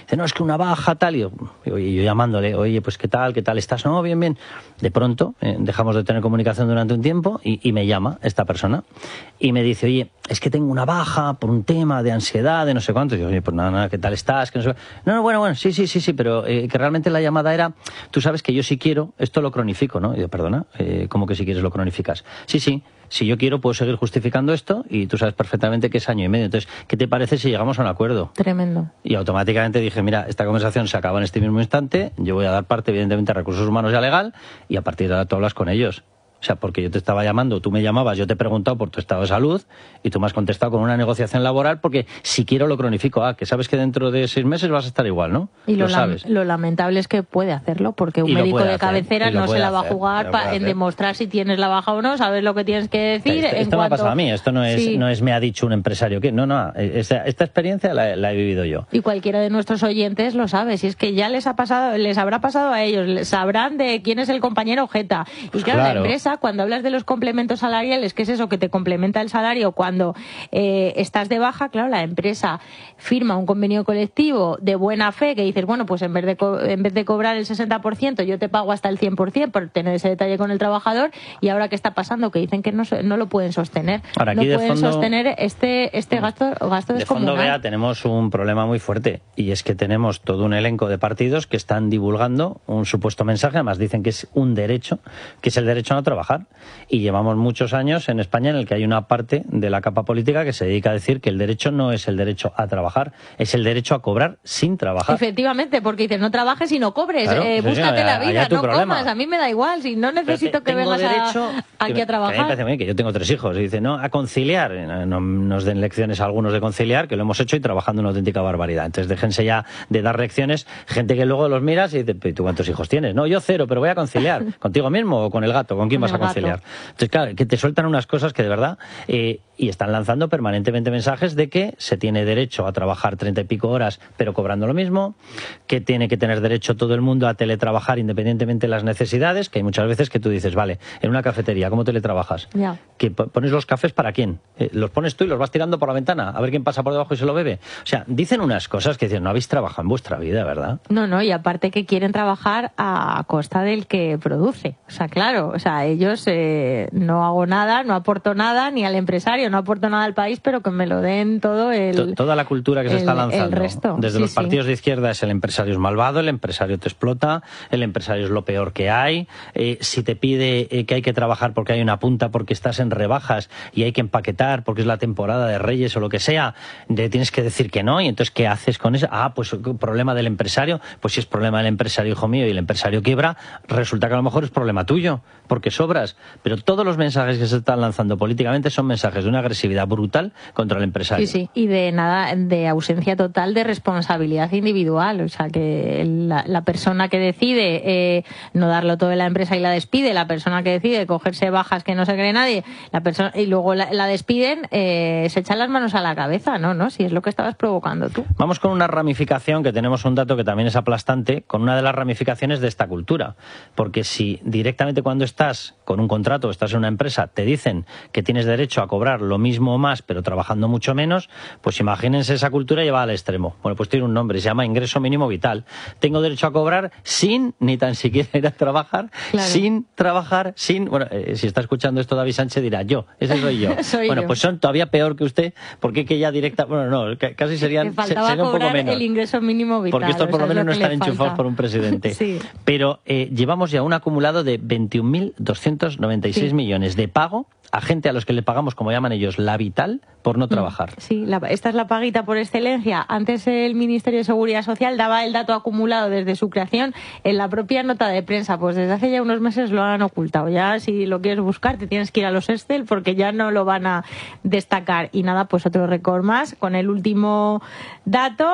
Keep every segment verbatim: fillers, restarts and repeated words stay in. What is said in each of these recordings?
Dice, no, es que una baja, tal. Y yo, y yo llamándole, oye, pues qué tal, qué tal estás. No, bien, bien. De pronto, eh, dejamos de tener comunicación durante un tiempo y, y me llama esta persona y me dice, oye, es que tengo una baja por un tema de ansiedad, de no sé cuánto. Y yo, oye, pues nada, nada, ¿qué tal estás? Que no, sé... no, no, bueno, bueno, sí, sí, sí, sí, pero eh, que realmente la llamada era, tú sabes que yo si quiero, esto lo cronifico, ¿no? Y yo, perdona, eh, ¿cómo que si quieres lo cronificas? Sí, sí. Si yo quiero, puedo seguir justificando esto y tú sabes perfectamente que es año y medio. Entonces, ¿qué te parece si llegamos a un acuerdo? Tremendo. Y automáticamente dije, mira, esta conversación se acaba en este mismo instante, yo voy a dar parte, evidentemente, a recursos humanos y a legal, y a partir de ahora tú hablas con ellos. O sea, porque yo te estaba llamando, tú me llamabas, yo te he preguntado por tu estado de salud y tú me has contestado con una negociación laboral porque si quiero lo cronifico. Ah, que sabes que dentro de seis meses vas a estar igual, ¿no? Y lo, lo sabes. Lo lamentable es que puede hacerlo porque un médico de cabecera no se la va a jugar pa, en demostrar si tienes la baja o no, sabes lo que tienes que decir. Esto, en esto cuanto... me ha pasado a mí, esto no es, sí. no es me ha dicho un empresario que no, no, esta, esta experiencia la, la he vivido yo. Y cualquiera de nuestros oyentes lo sabe, si es que ya les ha pasado, les habrá pasado a ellos, sabrán de quién es el compañero Jeta. Y Pues claro, claro, la empresa, cuando hablas de los complementos salariales, que es eso que te complementa el salario cuando eh, estás de baja, claro, la empresa firma un convenio colectivo de buena fe que dices, bueno, pues en vez de, co en vez de cobrar el sesenta por ciento, yo te pago hasta el cien por ciento por tener ese detalle con el trabajador. Y ahora, ¿qué está pasando? Que dicen que no, no lo pueden sostener. Ahora, aquí no de pueden fondo, sostener este, este gasto, gasto de descomunal. fondo, Bea, tenemos un problema muy fuerte y es que tenemos todo un elenco de partidos que están divulgando un supuesto mensaje, además dicen que es un derecho, que es el derecho a no trabajar. Y llevamos muchos años en España en el que hay una parte de la capa política que se dedica a decir que el derecho no es el derecho a trabajar, es el derecho a cobrar sin trabajar. Efectivamente, porque dices, no trabajes y no cobres, claro, eh, sí, búscate sí, la vida, no problema. comas, a mí me da igual, si no necesito que vengas derecho, a, aquí que, a trabajar. Que a mí me parece muy bien, que yo tengo tres hijos, y dice, no, a conciliar, no nos den lecciones a algunos de conciliar, que lo hemos hecho y trabajando una auténtica barbaridad. Entonces déjense ya de dar lecciones, gente que luego los miras y dice, ¿tú cuántos hijos tienes? No, yo cero, pero voy a conciliar, ¿contigo mismo o con el gato? ¿Con quién con vas a conciliar? Gato. Entonces, claro, que te sueltan unas cosas que de verdad, eh, y están lanzando permanentemente mensajes de que se tiene derecho a trabajar treinta y pico horas, pero cobrando lo mismo, que tiene que tener derecho todo el mundo a teletrabajar independientemente de las necesidades, que hay muchas veces que tú dices, vale, en una cafetería, ¿cómo teletrabajas? Ya. ¿Que pones los cafés para quién? Eh, ¿Los pones tú y los vas tirando por la ventana a ver quién pasa por debajo y se lo bebe? O sea, dicen unas cosas que dicen, no habéis trabajado en vuestra vida, ¿verdad? No, no, y aparte que quieren trabajar a costa del que produce. O sea, claro, o sea, ellos eh, no hago nada, no aporto nada, ni al empresario, no aporto nada al país, pero que me lo den todo el... Toda la cultura que el, se está lanzando. El resto. Desde sí, los partidos sí. de izquierda es el empresario es malvado, el empresario te explota, el empresario es lo peor que hay. Eh, si te pide eh, que hay que trabajar porque hay una punta, porque estás en rebajas y hay que empaquetar porque es la temporada de Reyes o lo que sea, le tienes que decir que no. Y entonces, ¿qué haces con eso? Ah, pues problema del empresario. Pues si es problema del empresario, hijo mío, y el empresario quiebra, resulta que a lo mejor es problema tuyo, porque sobras. Pero todos los mensajes que se están lanzando políticamente son mensajes de una agresividad brutal contra el empresario. Sí, sí, y de nada, de ausencia total de responsabilidad individual. O sea, que la, la persona que decide eh, no darlo todo en la empresa y la despide, la persona que decide cogerse bajas que no se cree nadie, la persona y luego la, la despiden, eh, se echan las manos a la cabeza, ¿no? ¿no? Si es lo que estabas provocando tú. Vamos con una ramificación, que tenemos un dato que también es aplastante, con una de las ramificaciones de esta cultura. Porque si directamente cuando estás con un contrato, estás en una empresa, te dicen que tienes derecho a cobrar lo mismo o más, pero trabajando mucho menos, pues imagínense esa cultura llevada al extremo. Bueno, pues tiene un nombre, se llama ingreso mínimo vital. Tengo derecho a cobrar sin ni tan siquiera ir a trabajar, claro. sin trabajar, sin... Bueno, eh, si está escuchando esto David Sánchez dirá, yo, ese soy yo. soy bueno, yo. Pues son todavía peor que usted, porque que ya directa... Bueno, no, casi serían, le faltaba serían un poco menos. El ingreso mínimo vital. Porque estos por o sea, lo menos no están enchufados falta. por un presidente. Sí. Pero eh, llevamos ya un acumulado de veintiún mil doscientos noventa y seis sí. millones de pago a gente a los que le pagamos, como llaman ellos, la vital, por no trabajar. Sí, la, esta es la paguita por excelencia. Antes el Ministerio de Seguridad Social daba el dato acumulado desde su creación en la propia nota de prensa. Pues desde hace ya unos meses lo han ocultado. Ya si lo quieres buscar te tienes que ir a los Excel porque ya no lo van a destacar. Y nada, pues otro récord más con el último dato.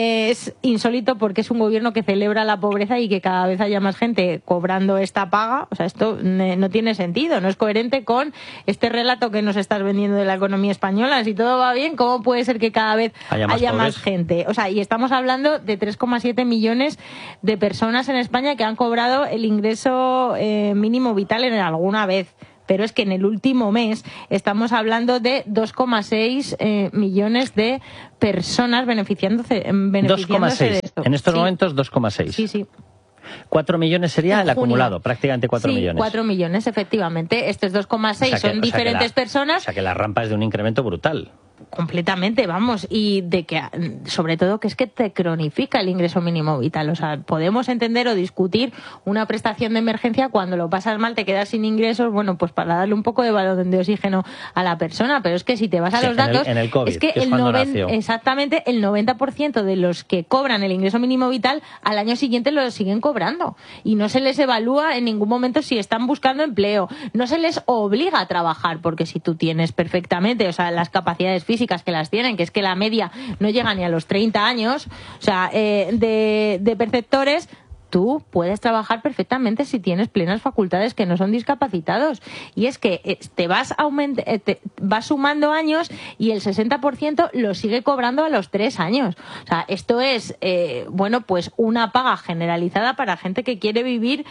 Es insólito porque es un gobierno que celebra la pobreza y que cada vez haya más gente cobrando esta paga. O sea, esto no tiene sentido, no es coherente con este relato que nos estás vendiendo de la economía española. Si todo va bien, ¿cómo puede ser que cada vez haya más, haya más gente? O sea, y estamos hablando de tres coma siete millones de personas en España que han cobrado el ingreso eh, mínimo vital en alguna vez. Pero es que en el último mes estamos hablando de dos coma seis eh, millones de personas beneficiándose, beneficiándose de esto. En estos sí. momentos dos coma seis. Sí, sí. Cuatro millones sería en el junio. acumulado, prácticamente cuatro sí, millones. Cuatro millones, efectivamente. Estos dos coma seis o sea que, son o sea diferentes la, personas. O sea que la rampa es de un incremento brutal. Completamente, vamos, y de que, sobre todo, que es que te cronifica el ingreso mínimo vital. O sea, podemos entender o discutir una prestación de emergencia cuando lo pasas mal, te quedas sin ingresos, bueno, pues para darle un poco de balón de oxígeno a la persona. Pero es que si te vas a sí, los datos, en el, en el COVID, es que, que es el noventa, exactamente el noventa por ciento de los que cobran el ingreso mínimo vital al año siguiente lo siguen cobrando. Y no se les evalúa en ningún momento si están buscando empleo. No se les obliga a trabajar, porque si tú tienes perfectamente, o sea, las capacidades físicas que las tienen, que es que la media no llega ni a los treinta años, o sea, eh, de, de perceptores, tú puedes trabajar perfectamente si tienes plenas facultades que no son discapacitados. Y es que te vas, aument te vas sumando años y el sesenta por ciento lo sigue cobrando a los tres años. O sea, esto es, eh, bueno, pues una paga generalizada para gente que quiere vivir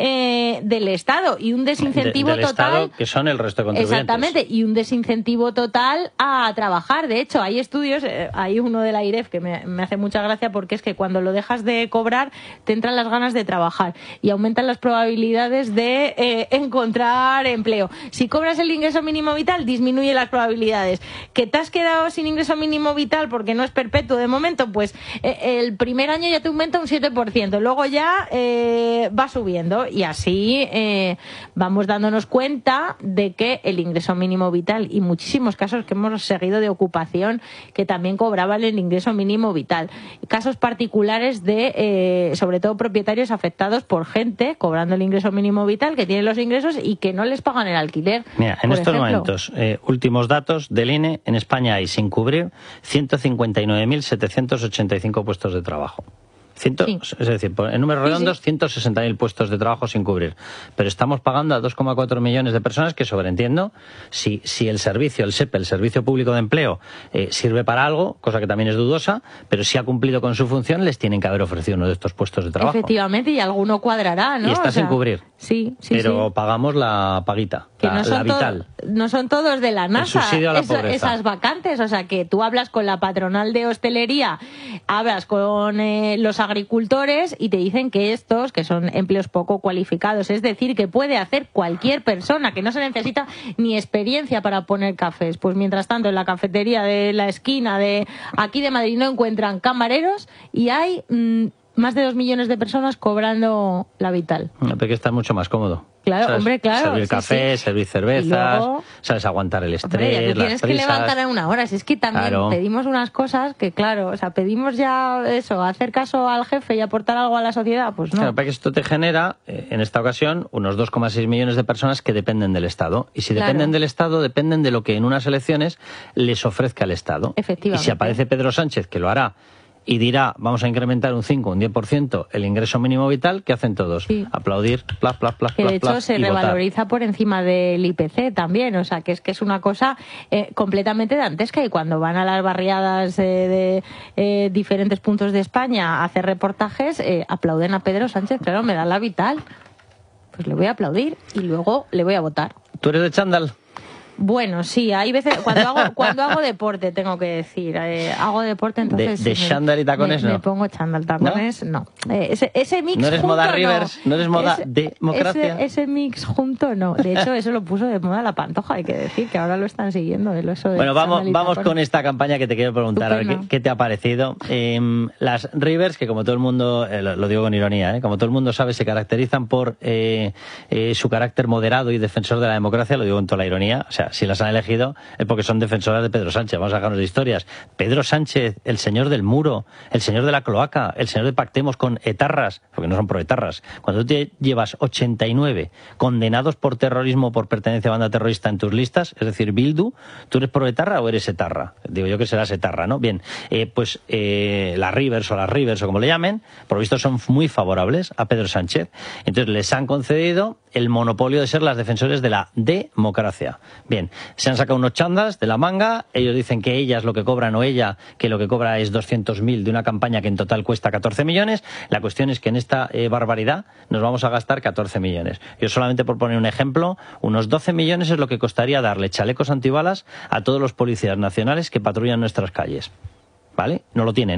eh, del Estado y un desincentivo de, del total. Estado, que son el resto de contribuyentes. Exactamente, y un desincentivo total a trabajar. De hecho, hay estudios, eh, hay uno de la I R E F que me, me hace mucha gracia porque es que cuando lo dejas de cobrar te entran las ganas de trabajar y aumentan las probabilidades de eh, encontrar empleo. Si cobras el ingreso mínimo vital, disminuye las probabilidades. Que te has quedado sin ingreso mínimo vital porque no es perpetuo de momento, pues eh, el primer año ya te aumenta un siete por ciento, luego ya eh, va subiendo y así eh, vamos dándonos cuenta de que el ingreso mínimo vital y muchísimos casos que hemos seguido de ocupación que también cobraban el ingreso mínimo vital. Casos particulares de, eh, sobre todo propietarios afectados por gente cobrando el ingreso mínimo vital, que tienen los ingresos y que no les pagan el alquiler. Mira, en estos ejemplo. momentos, eh, últimos datos del I N E, en España hay sin cubrir ciento cincuenta y nueve mil setecientos ochenta y cinco puestos de trabajo. Ciento, sí. Es decir, en números redondos, sí, sí. ciento sesenta mil puestos de trabajo sin cubrir. Pero estamos pagando a dos coma cuatro millones de personas que, sobreentiendo, si, si el servicio, el S E P E, el Servicio Público de Empleo, eh, sirve para algo, cosa que también es dudosa, pero si ha cumplido con su función, les tienen que haber ofrecido uno de estos puestos de trabajo. Efectivamente, y alguno cuadrará, ¿no? Y está o sea, sin cubrir. Sí, sí, Pero sí. pagamos la paguita, que la, no son la vital. No son todos de la NASA. El subsidio a la Eso, pobreza. Esas vacantes, o sea, que tú hablas con la patronal de hostelería, hablas con eh, los agricultores y te dicen que estos, que son empleos poco cualificados, es decir, que puede hacer cualquier persona, que no se necesita ni experiencia para poner cafés. Pues mientras tanto, en la cafetería de la esquina de aquí de Madrid no encuentran camareros y hay mmm, más de dos millones de personas cobrando la vital. Porque está mucho más cómodo. Claro, ¿sabes? hombre, claro. Servir sí, café, sí. servir cervezas, luego, sabes, aguantar el estrés, hombre, ya tú tienes las prisas. que levantar a una hora. Si es que también claro. pedimos unas cosas que, claro, o sea, pedimos ya eso, hacer caso al jefe y aportar algo a la sociedad, pues no. Claro, para que esto te genera, eh, en esta ocasión, unos dos coma seis millones de personas que dependen del Estado. Y si claro. dependen del Estado, dependen de lo que en unas elecciones les ofrezca el Estado. Efectivamente. Y si aparece Pedro Sánchez, que lo hará, y dirá, vamos a incrementar un cinco, un diez por ciento el ingreso mínimo vital, ¿qué hacen todos? Sí. Aplaudir, plas, plas, plas, que de plas, hecho plas, se y revaloriza votar. por encima del I P C también, o sea, que es que es una cosa eh, completamente dantesca y cuando van a las barriadas eh, de eh, diferentes puntos de España a hacer reportajes, eh, aplauden a Pedro Sánchez, claro, me da la vital. Pues le voy a aplaudir y luego le voy a votar. ¿Tú eres de chándal? Bueno, sí, hay veces, cuando hago, cuando hago deporte, tengo que decir, eh, hago deporte, entonces... ¿De, de sí, chándal y tacones me, no? Me pongo chándal, tacones, no. no. Eh, ese, ese mix ¿No eres junto, moda Rivers? ¿No, ¿No eres moda ese, democracia? Ese, ese mix junto, no. De hecho, eso lo puso de moda la Pantoja, hay que decir, que ahora lo están siguiendo. Eso de bueno, vamos, vamos tacones. con esta campaña que te quiero preguntar, a ver qué, qué te ha parecido. Eh, las Rivers, que como todo el mundo, eh, lo, lo digo con ironía, eh, como todo el mundo sabe, se caracterizan por eh, eh, su carácter moderado y defensor de la democracia, lo digo con toda la ironía, o sea, si las han elegido es porque son defensoras de Pedro Sánchez. Vamos a dejarnos de historias. Pedro Sánchez, el señor del muro, el señor de la cloaca, el señor de pactemos con etarras, porque no son proetarras. Cuando tú te llevas ochenta y nueve condenados por terrorismo o por pertenencia a banda terrorista en tus listas, es decir, Bildu, ¿tú eres proetarra o eres etarra? Digo yo que serás etarra, ¿no? Bien, eh, pues eh, las Rivers o las Rivers o como le llamen, por lo visto son muy favorables a Pedro Sánchez. Entonces les han concedido el monopolio de ser las defensores de la democracia. Bien, se han sacado unos chandas de la manga, ellos dicen que ellas lo que cobran o ella que lo que cobra es doscientos mil de una campaña que en total cuesta catorce millones. La cuestión es que en esta eh, barbaridad nos vamos a gastar catorce millones. Yo solamente por poner un ejemplo, unos doce millones es lo que costaría darle chalecos antibalas a todos los policías nacionales que patrullan nuestras calles. ¿Vale? No lo tienen, ¿eh?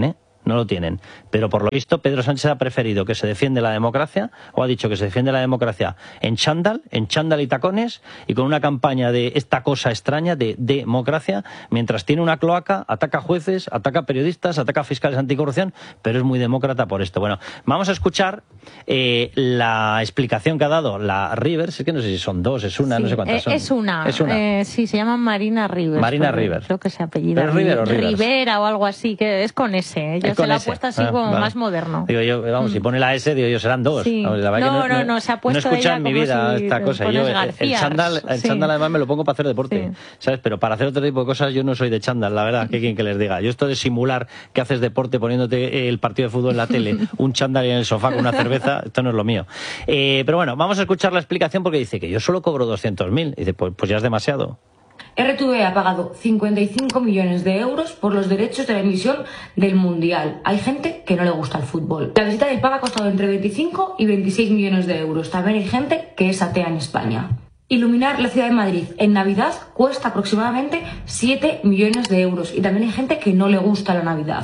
no lo tienen. Pero por lo visto Pedro Sánchez ha preferido que se defiende la democracia, o ha dicho que se defiende la democracia en chándal, en chándal y tacones, y con una campaña de esta cosa extraña de democracia, mientras tiene una cloaca, ataca jueces, ataca periodistas, ataca fiscales anticorrupción, pero es muy demócrata por esto. Bueno, vamos a escuchar eh, la explicación que ha dado la Rivers, es que no sé si son dos, es una, sí, no sé cuántas son. Es una, es una. Eh, sí, se llama Marina Rivers. Marina Rivers. Creo que se apellida. ¿Pero River o Rivers? Rivera o algo así, que es con S. Yo se la he puesto así ah, como vale. más moderno. Digo yo, vamos, mm. si pone la S, digo yo, serán dos. Sí. La no, que no, no, no, se ha puesto no he escuchado en mi vida si esta cosa. Yo, el chándal, el sí. chándal además me lo pongo para hacer deporte, sí. ¿sabes? Pero para hacer otro tipo de cosas yo no soy de chándal, la verdad, que quien que les diga. Yo esto de simular que haces deporte poniéndote el partido de fútbol en la tele, un chándal en el sofá con una cerveza, esto no es lo mío. Eh, pero bueno, vamos a escuchar la explicación porque dice que yo solo cobro doscientos mil. Dice, pues, pues ya es demasiado. R T V ha pagado cincuenta y cinco millones de euros por los derechos de la emisión del Mundial. Hay gente que no le gusta el fútbol. La visita del Papa ha costado entre veinticinco y veintiséis millones de euros. También hay gente que es atea en España. Iluminar la ciudad de Madrid en Navidad cuesta aproximadamente siete millones de euros. Y también hay gente que no le gusta la Navidad.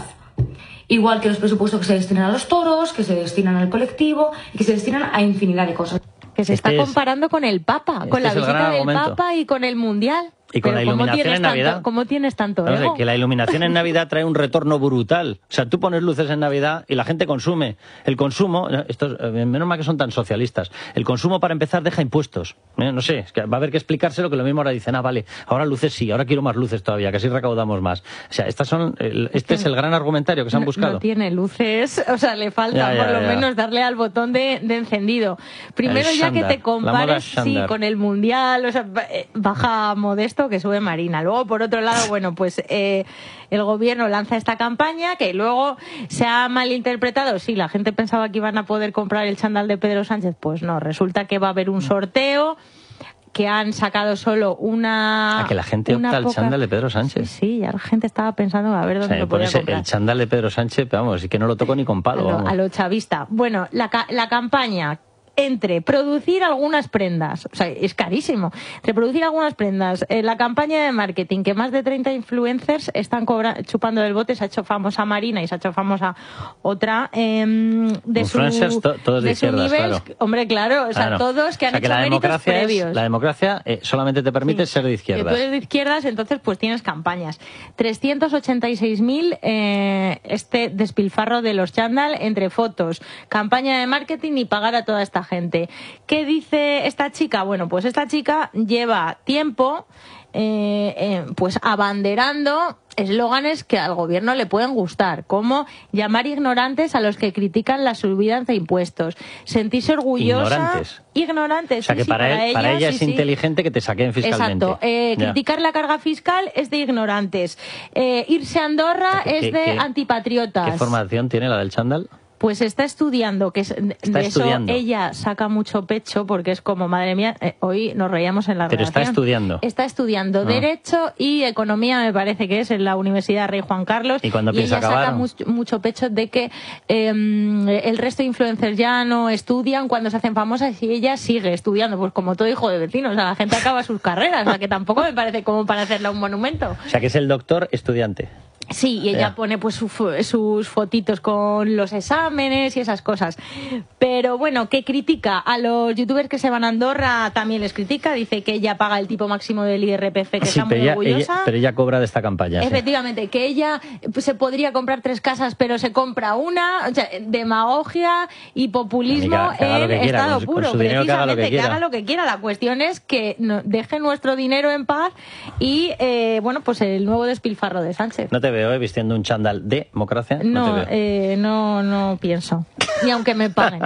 Igual que los presupuestos que se destinan a los toros, que se destinan al colectivo y que se destinan a infinidad de cosas. Que se está este comparando es, con el Papa, este con la es visita del Papa y con el Mundial. Y con Pero la iluminación en Navidad. Tanto, ¿Cómo tienes tanto no, ego? Que la iluminación en Navidad trae un retorno brutal. O sea, tú pones luces en Navidad y la gente consume. El consumo, estos, menos mal que son tan socialistas, el consumo para empezar deja impuestos. ¿Eh? No sé, es que va a haber que explicárselo, que lo mismo ahora dicen, ah, vale, ahora luces sí, ahora quiero más luces todavía, que así recaudamos más. O sea, estas son, este es, que es el gran argumentario que se han buscado. No tiene luces, o sea, le falta ya, ya, por lo ya. menos darle al botón de, de encendido. Primero el ya Shandar, que te compares sí, con el Mundial, o sea, baja Modesto que sube Marina. Luego, por otro lado, bueno, pues eh, el gobierno lanza esta campaña que luego se ha malinterpretado. Sí, la gente pensaba que iban a poder comprar el chándal de Pedro Sánchez. Pues no, resulta que va a haber un sorteo, que han sacado solo una... A que la gente opta al poca... chándal de Pedro Sánchez. Sí, sí, ya la gente estaba pensando a ver dónde o sea, lo podía comprar. El chándal de Pedro Sánchez, vamos, y que no lo toco ni con palo. A lo, vamos. a lo chavista. Bueno, la, la campaña... entre producir algunas prendas, o sea, es carísimo, entre producir algunas prendas, eh, la campaña de marketing, que más de treinta influencers están cobra chupando del bote, se ha hecho famosa Marina y se ha hecho famosa otra eh, de influencers su, to, todos de, de izquierdas, su nivel, claro. Hombre, claro, o sea, claro. todos que han o sea, que hecho la méritos previos. Es, la democracia eh, solamente te permite sí, ser de izquierdas. Que tú eres de izquierdas, entonces pues tienes campañas. trescientos ochenta y seis mil eh, este despilfarro de los chándal entre fotos, campaña de marketing y pagar a toda esta gente. ¿Qué dice esta chica? Bueno, pues esta chica lleva tiempo eh, eh, pues abanderando eslóganes que al gobierno le pueden gustar, como llamar ignorantes a los que critican la subida de impuestos, sentirse orgullosa... Ignorantes. Ignorantes, O sea, sí, que sí, para, para, él, ella, para ella sí, es sí. inteligente que te saquen fiscalmente. Exacto. Eh, criticar la carga fiscal es de ignorantes. Eh, irse a Andorra ¿Qué, es de qué, antipatriotas. ¿Qué formación tiene la del chándal? Pues está estudiando, que es, de está eso estudiando. Ella saca mucho pecho porque es como, madre mía, eh, hoy nos reíamos en la Pero redacción. está estudiando. Está estudiando ah. Derecho y Economía, me parece que es, en la Universidad Rey Juan Carlos. ¿Y cuando y piensa ella acabar? saca mucho, mucho pecho de que eh, el resto de influencers ya no estudian cuando se hacen famosas y ella sigue estudiando, pues como todo hijo de vecinos. O sea, la gente acaba sus carreras, o sea, que tampoco me parece como para hacerle un monumento. O sea, que es el doctor estudiante. Sí, y ella yeah. pone pues su, sus fotitos con los exámenes y esas cosas. Pero bueno, que critica a los youtubers que se van a Andorra, también les critica, dice que ella paga el tipo máximo del I R P F, que sí, está muy ella, orgullosa. Ella, pero ella cobra de esta campaña. Efectivamente, sí. que ella pues, se podría comprar tres casas, pero se compra una. O sea, demagogia y populismo que haga, que haga en quiera, estado con, puro. con Precisamente, que haga, lo que, que haga lo que quiera. La cuestión es que no, deje nuestro dinero en paz y, eh, bueno, pues el nuevo despilfarro de Sánchez. No te veo eh, vistiendo un chándal de democracia. No, no, te veo. Eh, no, no pienso. Ni aunque me paguen.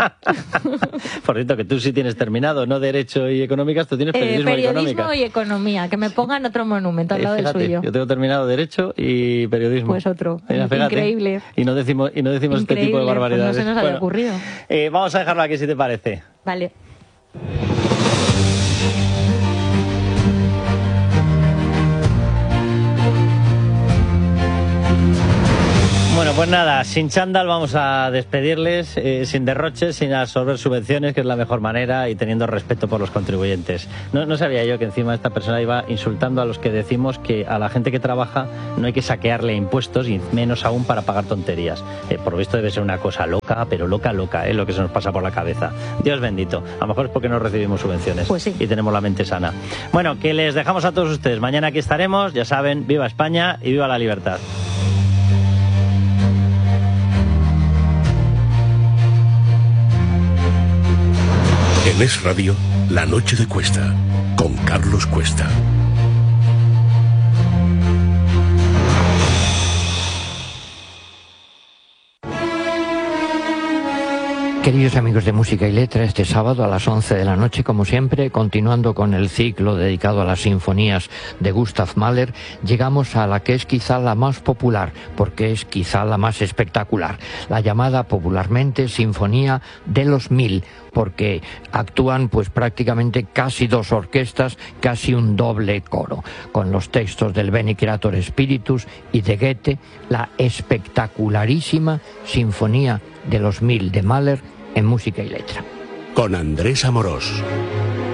Por cierto, que tú sí tienes terminado, no Derecho y Económicas, tú tienes Periodismo, eh, periodismo y Económica. y Economía. Que me pongan otro monumento al eh, lado fíjate, del suyo. Yo tengo terminado Derecho y Periodismo. Pues otro. Mira, increíble. Y no decimos, y no decimos increíble, este tipo de barbaridades. Pues no se nos había bueno, ocurrido. Eh, vamos a dejarlo aquí, si te parece. Vale. Bueno, pues nada, sin chándal vamos a despedirles, eh, sin derroches, sin absorber subvenciones, que es la mejor manera, y teniendo respeto por los contribuyentes. No, no sabía yo que encima esta persona iba insultando a los que decimos que a la gente que trabaja no hay que saquearle impuestos, y menos aún para pagar tonterías. Eh, por lo visto debe ser una cosa loca, pero loca, loca, es eh, lo que se nos pasa por la cabeza. Dios bendito. A lo mejor es porque no recibimos subvenciones. Pues sí. Y tenemos la mente sana. Bueno, que les dejamos a todos ustedes. Mañana aquí estaremos, ya saben, viva España y viva la libertad. En Es Radio, La Noche de Cuesta, con Carlos Cuesta. Queridos amigos de Música y Letra, este sábado a las once de la noche, como siempre, continuando con el ciclo dedicado a las sinfonías de Gustav Mahler, llegamos a la que es quizá la más popular, porque es quizá la más espectacular, la llamada popularmente Sinfonía de los Mil, porque actúan pues prácticamente casi dos orquestas, casi un doble coro, con los textos del Bene Creator Spiritus y de Goethe, la espectacularísima Sinfonía de los Mil de Mahler en Música y Letra. Con Andrés Amorós.